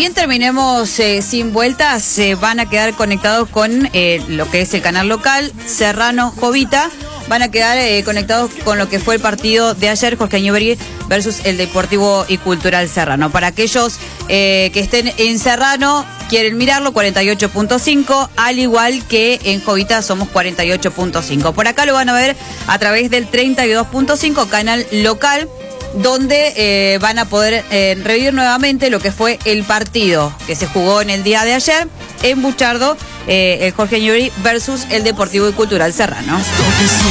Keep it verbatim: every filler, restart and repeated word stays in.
bien terminemos eh, sin vueltas, se eh, van a quedar conectados con eh, lo que es el canal local, Serrano Jovita. Van a quedar eh, conectados con lo que fue el partido de ayer, Jorge Newbery versus el Deportivo y Cultural Serrano. Para aquellos eh, que estén en Serrano, quieren mirarlo, cuarenta y ocho punto cinco, al igual que en Jovita somos cuarenta y ocho punto cinco. Por acá lo van a ver a través del treinta y dos punto cinco, canal local, donde eh, van a poder eh, revivir nuevamente lo que fue el partido que se jugó en el día de ayer en Buchardo, eh, el Jorge Newbery versus el Deportivo y Cultural Serrano.